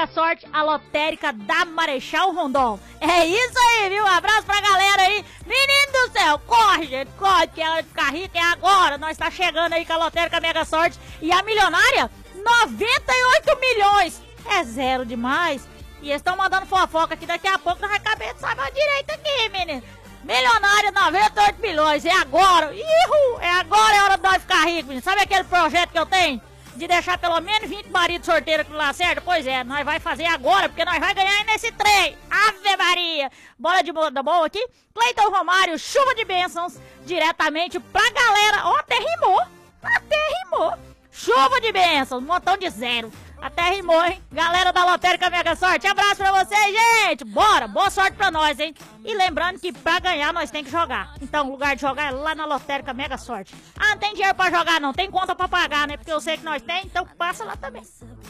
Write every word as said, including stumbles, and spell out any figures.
Mega Sorte, a lotérica da Marechal Rondon. É isso aí, viu? Um abraço pra galera aí. Menino do céu, corre, gente, corre, que ela ficar rica é agora. Nós tá chegando aí com a lotérica Mega Sorte. E a milionária, noventa e oito milhões. É zero demais. E eles estão mandando fofoca aqui, daqui a pouco nós vamos caber de saber direito aqui, menino. Milionária, noventa e oito milhões, é agora. Ihu, é agora, é hora de nós ficar ricos, menino. Sabe aquele projeto que eu tenho? De deixar pelo menos vinte maridos sorteiros aqui lá, certo? Pois é, nós vai fazer agora, porque nós vai ganhar nesse trem. Ave Maria! Bola de moda boa aqui. Cleiton Romário, chuva de bênçãos, diretamente pra galera. Ó, até rimou, até rimou. Chuva de bênçãos, um montão de zero. Até rimou, hein? Galera da Lotérica Mega Sorte, abraço pra vocês, gente! Bora, boa sorte pra nós, hein? E lembrando que pra ganhar nós tem que jogar. Então o lugar de jogar é lá na Lotérica Mega Sorte. Ah, não tem dinheiro pra jogar não, tem conta pra pagar, né? Porque eu sei que nós tem, então passa lá também.